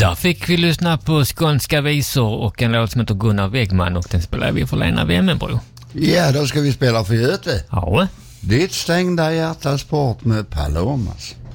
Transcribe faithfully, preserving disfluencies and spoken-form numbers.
Där fick vi lyssna på skånska visor och en låt som heter Gunnar Wegman, och den spelar vi för Lena Wemmenbro. Ja, då ska vi spela för Göte. Ja. Ditt stängda hjärtas port med Palomas.